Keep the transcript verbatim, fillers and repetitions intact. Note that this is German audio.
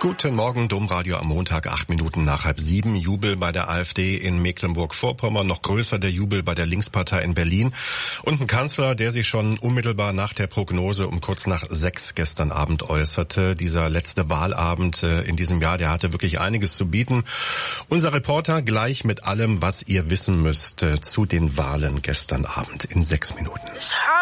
Guten Morgen, Domradio am Montag, acht Minuten nach halb sieben. Jubel bei der AfD in Mecklenburg-Vorpommern, noch größer der Jubel bei der Linkspartei in Berlin. Und ein Kanzler, der sich schon unmittelbar nach der Prognose um kurz nach sechs gestern Abend äußerte. Dieser letzte Wahlabend in diesem Jahr, der hatte wirklich einiges zu bieten. Unser Reporter gleich mit allem, was ihr wissen müsst zu den Wahlen gestern Abend in sechs Minuten. Es